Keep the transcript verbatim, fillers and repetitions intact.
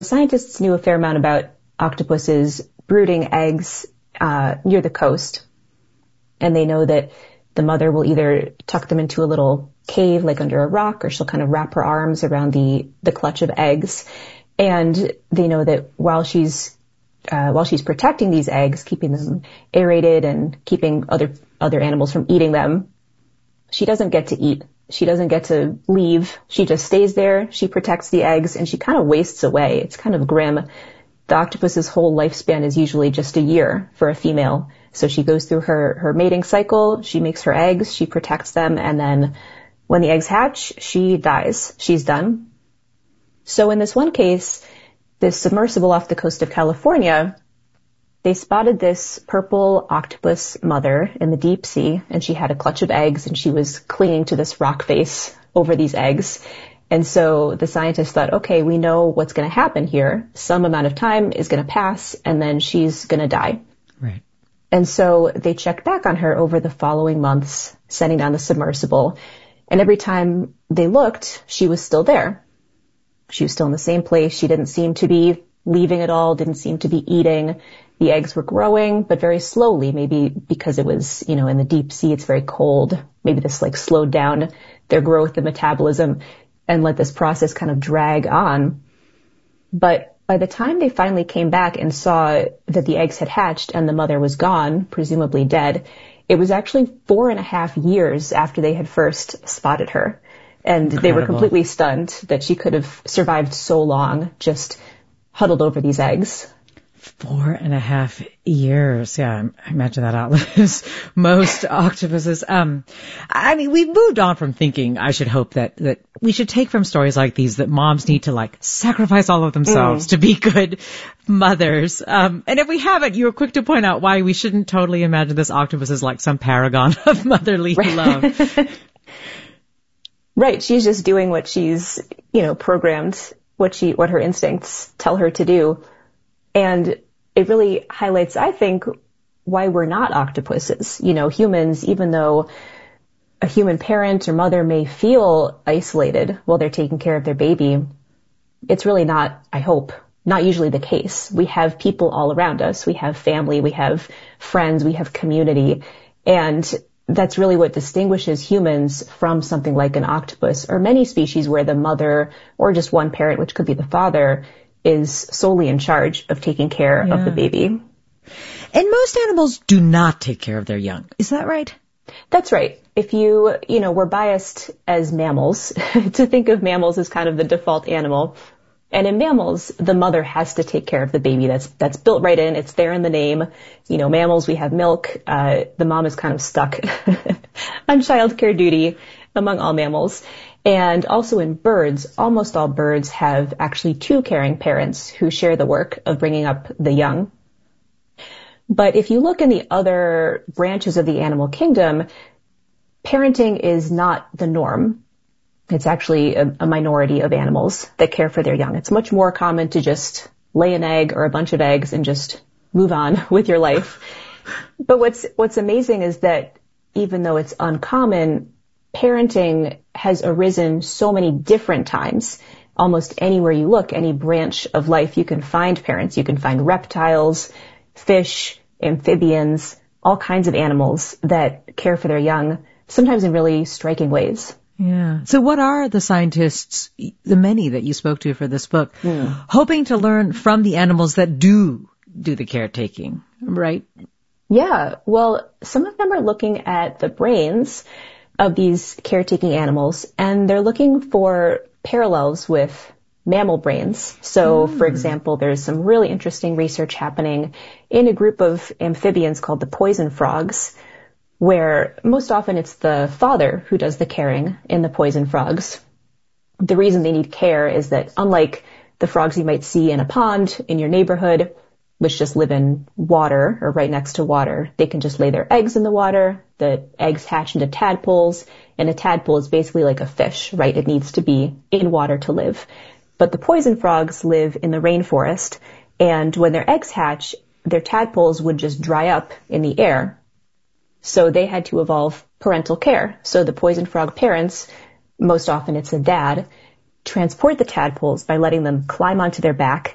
scientists knew a fair amount about octopuses brooding eggs uh, near the coast. And they know that the mother will either tuck them into a little cave, like under a rock, or she'll kind of wrap her arms around the, the clutch of eggs. And they know that while she's uh, while she's protecting these eggs, keeping them aerated and keeping other other animals from eating them, she doesn't get to eat. She doesn't get to leave. She just stays there. She protects the eggs, and she kind of wastes away. It's kind of grim. The octopus's whole lifespan is usually just a year for a female. So she goes through her, her mating cycle, she makes her eggs, she protects them, and then when the eggs hatch, she dies. She's done. So in this one case, this submersible off the coast of California, they spotted this purple octopus mother in the deep sea, and she had a clutch of eggs, and she was clinging to this rock face over these eggs. And so the scientists thought, okay, we know what's going to happen here. Some amount of time is going to pass, and then she's going to die. Right. And so they checked back on her over the following months, sending down the submersible. And every time they looked, she was still there. She was still in the same place. She didn't seem to be leaving at all, didn't seem to be eating. The eggs were growing, but very slowly, maybe because it was, you know, in the deep sea, it's very cold. Maybe this like slowed down their growth and metabolism and let this process kind of drag on. But by the time they finally came back and saw that the eggs had hatched and the mother was gone, presumably dead, it was actually four and a half years after they had first spotted her. And Incredible. They were completely stunned that she could have survived so long, just huddled over these eggs. Four and a half years. Yeah, I imagine that outlives most octopuses. Um, I mean, we've moved on from thinking, I should hope that, that we should take from stories like these that moms need to like sacrifice all of themselves mm. to be good mothers. Um, and if we haven't, you were quick to point out why we shouldn't totally imagine this octopus as like some paragon of motherly right. love. Right. She's just doing what she's, you know, programmed, what she, what her instincts tell her to do. And it really highlights, I think, why we're not octopuses. You know, humans, even though a human parent or mother may feel isolated while they're taking care of their baby, it's really not, I hope, not usually the case. We have people all around us. We have family, we have friends, we have community. And that's really what distinguishes humans from something like an octopus or many species where the mother or just one parent, which could be the father, is solely in charge of taking care yeah. of the baby. And most animals do not take care of their young. Is that right? That's right. If you, you know, we're biased as mammals to think of mammals as kind of the default animal. And in mammals, the mother has to take care of the baby. That's, that's built right in. It's there in the name. You know, mammals, we have milk. Uh, the mom is kind of stuck on childcare duty among all mammals. And also in birds, almost all birds have actually two caring parents who share the work of bringing up the young. But if you look in the other branches of the animal kingdom, parenting is not the norm. It's actually a, a minority of animals that care for their young. It's much more common to just lay an egg or a bunch of eggs and just move on with your life. But what's, what's amazing is that even though it's uncommon, parenting has arisen so many different times. Almost anywhere you look, any branch of life, you can find parents. You can find reptiles, fish, amphibians, all kinds of animals that care for their young, sometimes in really striking ways. Yeah. So what are the scientists, the many that you spoke to for this book, mm. hoping to learn from the animals that do do the caretaking, right? Yeah. Well, some of them are looking at the brains of these caretaking animals, and they're looking for parallels with mammal brains. So, mm. for example, there's some really interesting research happening in a group of amphibians called the poison frogs, where most often it's the father who does the caring in the poison frogs. The reason they need care is that unlike the frogs you might see in a pond in your neighborhood, which just live in water or right next to water, they can just lay their eggs in the water. The eggs hatch into tadpoles, and a tadpole is basically like a fish, right? It needs to be in water to live. But the poison frogs live in the rainforest, and when their eggs hatch, their tadpoles would just dry up in the air. So they had to evolve parental care. So the poison frog parents, most often it's a dad, transport the tadpoles by letting them climb onto their back